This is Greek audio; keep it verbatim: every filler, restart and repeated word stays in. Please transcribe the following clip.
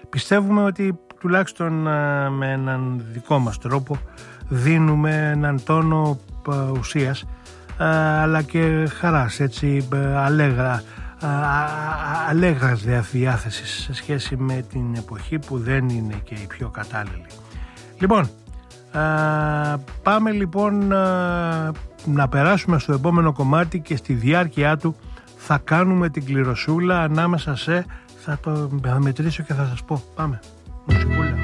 πιστεύουμε ότι τουλάχιστον με έναν δικό μας τρόπο δίνουμε έναν τόνο ουσίας αλλά και χαράς, έτσι, αλέγρα, αλέγρας διάθεσης σε σχέση με την εποχή που δεν είναι και η πιο κατάλληλη. Λοιπόν, πάμε λοιπόν να περάσουμε στο επόμενο κομμάτι και στη διάρκεια του θα κάνουμε την κληροσούλα ανάμεσα σε, θα το θα μετρήσω και θα σας πω. Πάμε, μουσικούλα.